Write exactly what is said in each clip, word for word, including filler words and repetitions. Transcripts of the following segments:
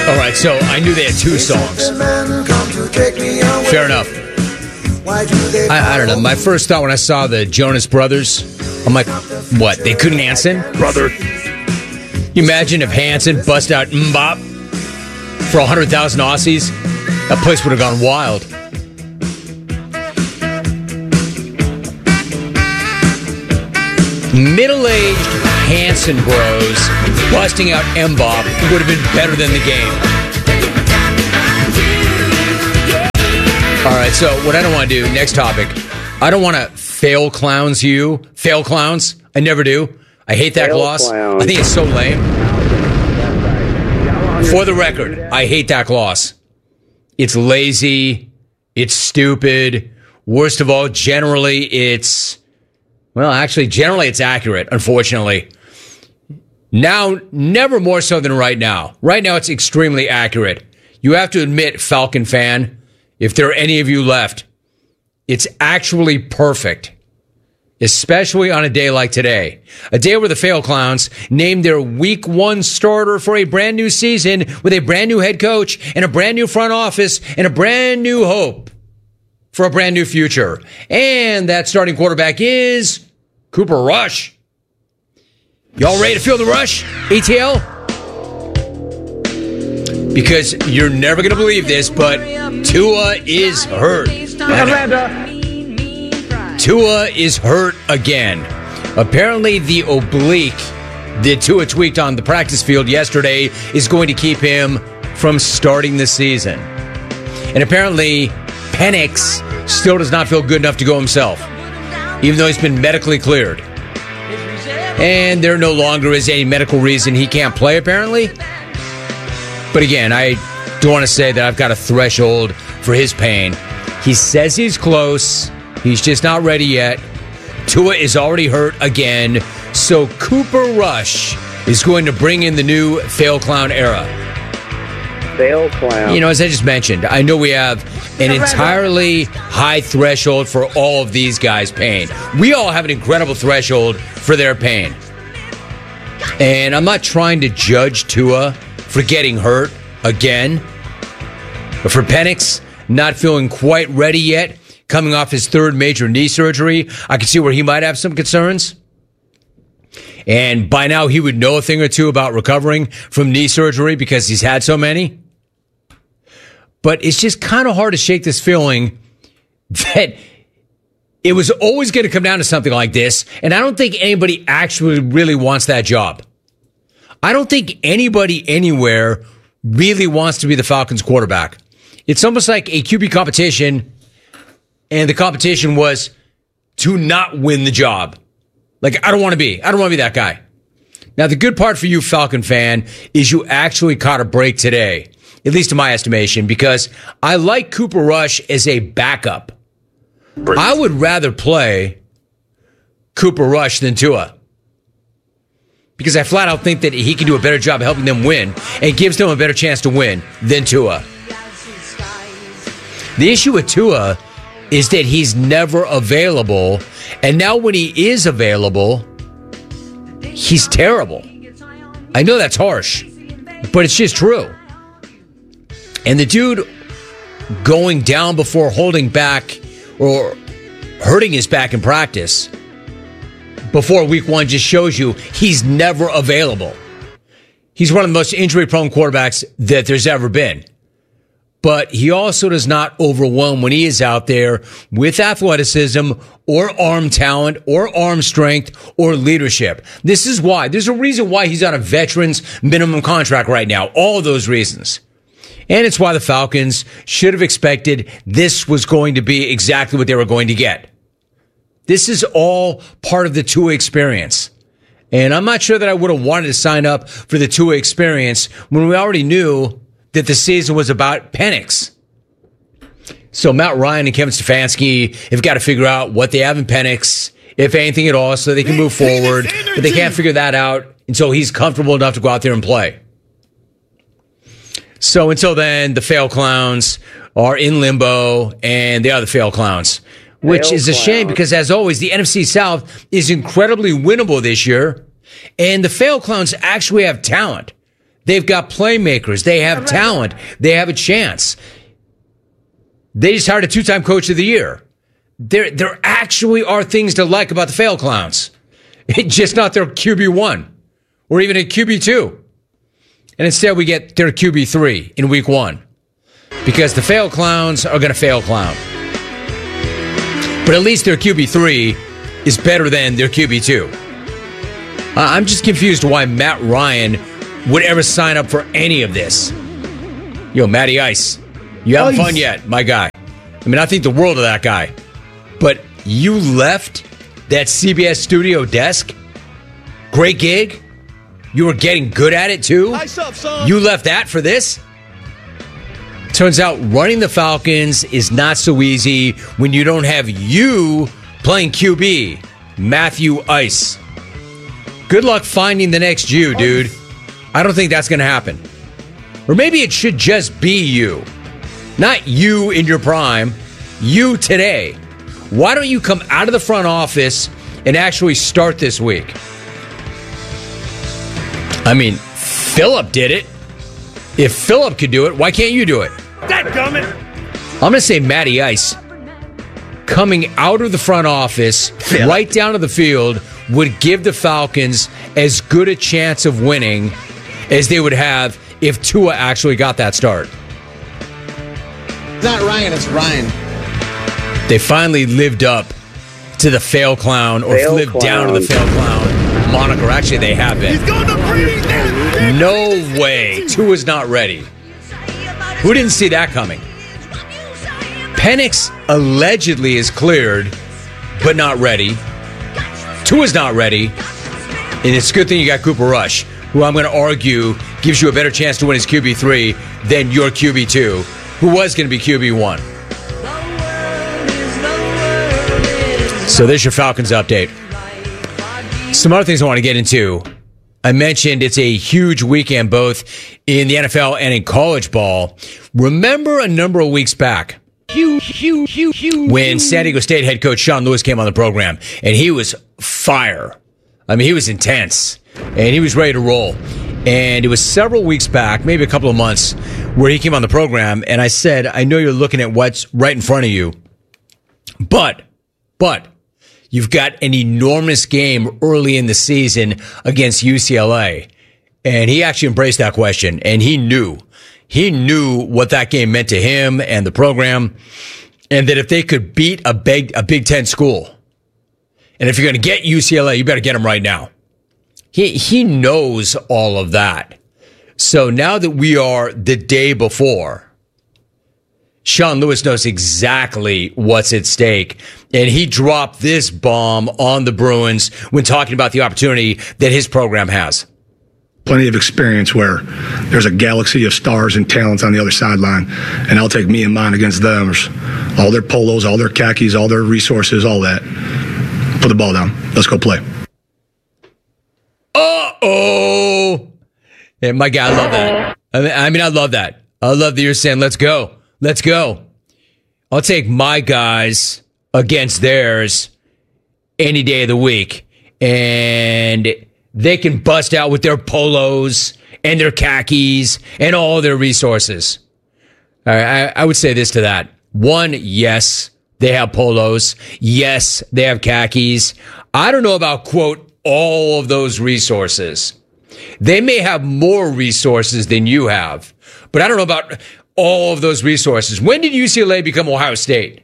All right, so I knew they had two songs. Fair enough. I, I don't know. My first thought when I saw the Jonas Brothers, I'm like, what? They couldn't Hanson? Brother. You imagine if Hanson bust out Mbop for one hundred thousand Aussies? That place would have gone wild. Middle-aged Hanson bros busting out Mbop would have been better than the game. All right, so what I don't want to do, next topic, I don't want to fail clowns you. Fail clowns. I never do. I hate that Fail gloss. clowns. I think it's so lame. For the record, I hate that gloss. It's lazy. It's stupid. Worst of all, generally it's, well, actually, generally it's accurate, unfortunately. Now, never more so than right now. Right now, it's extremely accurate. You have to admit, Falcon fan, if there are any of you left, it's actually perfect. Especially on a day like today. A day where the Fail Clowns named their week one starter for a brand new season with a brand new head coach and a brand new front office and a brand new hope for a brand new future. And that starting quarterback is Cooper Rush. Y'all ready to feel the rush, A T L? Because you're never going to believe this, but Tua is hurt. Tua is hurt again. Apparently, the oblique that Tua tweaked on the practice field yesterday is going to keep him from starting the season. And apparently, Penix still does not feel good enough to go himself, even though he's been medically cleared. And there no longer is any medical reason he can't play, apparently. But again, I do want to say that I've got a threshold for his pain. He says he's close. He's just not ready yet. Tua is already hurt again. So Cooper Rush is going to bring in the new Fail Clown era. Fail Clown. You know, as I just mentioned, I know we have an entirely high threshold for all of these guys' pain. We all have an incredible threshold for their pain. And I'm not trying to judge Tua for getting hurt again. But for Penix, not feeling quite ready yet, coming off his third major knee surgery, I can see where he might have some concerns. And by now, he would know a thing or two about recovering from knee surgery because he's had so many. But it's just kind of hard to shake this feeling that it was always going to come down to something like this. And I don't think anybody actually really wants that job. I don't think anybody anywhere really wants to be the Falcons quarterback. It's almost like a Q B competition, and the competition was to not win the job. Like, I don't want to be. I don't want to be that guy. Now, the good part for you, Falcon fan, is you actually caught a break today, at least in my estimation, because I like Cooper Rush as a backup. Brilliant. I would rather play Cooper Rush than Tua. Because I flat out think that he can do a better job helping them win and gives them a better chance to win than Tua. The issue with Tua is that he's never available, and now when he is available, he's terrible. I know that's harsh, but it's just true. And the dude going down before holding back or hurting his back in practice before week one just shows you he's never available. He's one of the most injury-prone quarterbacks that there's ever been. But he also does not overwhelm when he is out there with athleticism or arm talent or arm strength or leadership. This is why. There's a reason why he's on a veteran's minimum contract right now. All of those reasons. And it's why the Falcons should have expected this was going to be exactly what they were going to get. This is all part of the Tua experience. And I'm not sure that I would have wanted to sign up for the Tua experience when we already knew that the season was about Penix. So Matt Ryan and Kevin Stefanski have got to figure out what they have in Penix, if anything at all, so they can move forward. But they can't figure that out until he's comfortable enough to go out there and play. So until then, the Fail Clowns are in limbo, and they are the Fail Clowns, which is a shame because, as always, the N F C South is incredibly winnable this year, and the Fail Clowns actually have talent. They've got playmakers. They have talent. They have a chance. They just hired a two-time coach of the year. There, there actually are things to like about the Fail Clowns. It's just not their Q B one or even a Q B two. And instead we get their Q B three in week one because the Fail Clowns are going to fail clown. But at least their Q B three is better than their Q B two. I'm just confused why Matt Ryan would ever sign up for any of this. Yo, Matty Ice, you having fun yet, my guy? I mean, I think the world of that guy. But you left that C B S studio desk? Great gig? You were getting good at it, too? Nice up, son. You left that for this? Turns out running the Falcons is not so easy when you don't have you playing Q B, Matthew Ice. Good luck finding the next you, dude. I don't think that's going to happen. Or maybe it should just be you. Not you in your prime, you today. Why don't you come out of the front office and actually start this week? I mean, Phillip did it. If Phillip could do it, why can't you do it? Dadgummit. I'm going to say Matty Ice coming out of the front office, Phillip. right down to the field, would give the Falcons as good a chance of winning as they would have if Tua actually got that start. It's not Ryan, it's Ryan. They finally lived up to the Fail Clown, or Fail lived Clown. down to the Fail Clown moniker. Actually, they have been. He's gonna breathe in. No way. Tua's not ready. Who didn't see that coming? Penix allegedly is cleared, but not ready. Tua's not ready. And it's a good thing you got Cooper Rush, who I'm going to argue gives you a better chance to win his Q B three than your Q B two, who was going to be Q B one. So there's your Falcons update. Some other things I want to get into. I mentioned it's a huge weekend both in the N F L and in college ball. Remember a number of weeks back when San Diego State head coach Sean Lewis came on the program, and he was fire. I mean, he was intense, and he was ready to roll. And it was several weeks back, maybe a couple of months, where he came on the program, and I said, I know you're looking at what's right in front of you, but, but, you've got an enormous game early in the season against U C L A. And he actually embraced that question, and he knew. He knew what that game meant to him and the program, and that if they could beat a Big, a Big Ten school, and if you're going to get U C L A, you better get them right now. He, he knows all of that. So now that we are the day before, Sean Lewis knows exactly what's at stake, and he dropped this bomb on the Bruins when talking about the opportunity that his program has. Plenty of experience where there's a galaxy of stars and talents on the other sideline, and I'll take me and mine against them. There's all their polos, all their khakis, all their resources, all that. Put the ball down. Let's go play. Uh-oh. Yeah, my God, I love that. I mean, I mean, I love that. I love that you're saying, let's go. Let's go. I'll take my guys against theirs any day of the week. And they can bust out with their polos and their khakis and all their resources. All right, I, I would say this to that. One, yes, they have polos. Yes, they have khakis. I don't know about, quote, all of those resources. They may have more resources than you have, but I don't know about all of those resources. When did U C L A become Ohio State?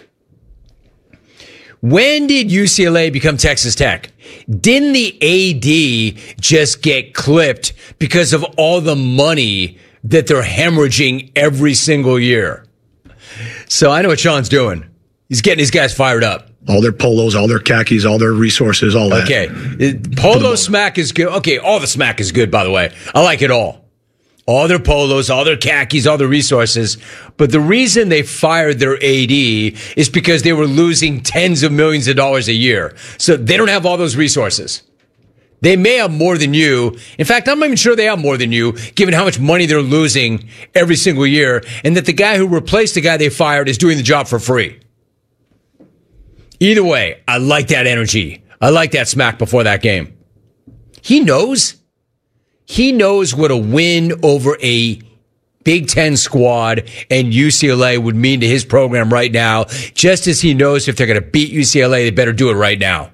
When did U C L A become Texas Tech? Didn't the A D just get clipped because of all the money that they're hemorrhaging every single year? So I know what Sean's doing. He's getting his guys fired up. All their polos, all their khakis, all their resources, all that. Okay. Polo smack is good. Okay, all the smack is good, by the way. I like it all. All their polos, all their khakis, all their resources. But the reason they fired their A D is because they were losing tens of millions of dollars a year. So they don't have all those resources. They may have more than you. In fact, I'm not even sure they have more than you, given how much money they're losing every single year, and that the guy who replaced the guy they fired is doing the job for free. Either way, I like that energy. I like that smack before that game. He knows. He knows what a win over a Big Ten squad and U C L A would mean to his program right now, just as he knows if they're going to beat U C L A, they better do it right now.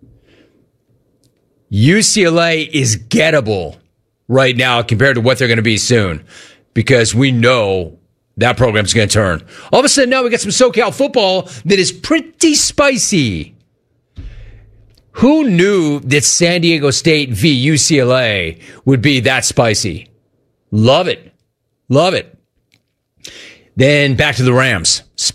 U C L A is gettable right now compared to what they're going to be soon, because we know that program's going to turn. All of a sudden now we got some SoCal football that is pretty spicy. Who knew that San Diego State v. U C L A would be that spicy? Love it. Love it. Then back to the Rams.